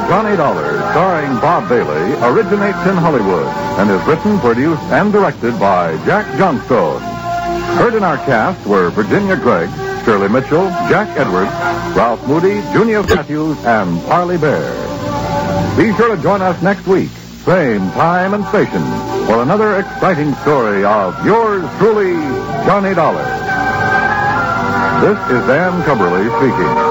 Johnny Dollar, starring Bob Bailey, originates in Hollywood and is written, produced, and directed by Jack Johnstone. Heard in our cast were Virginia Gregg, Shirley Mitchell, Jack Edwards, Ralph Moody, Junior Matthews, and Parley Bear. Be sure to join us next week, same time and station, for another exciting story of yours truly, Johnny Dollar. This is Dan Cumberly speaking.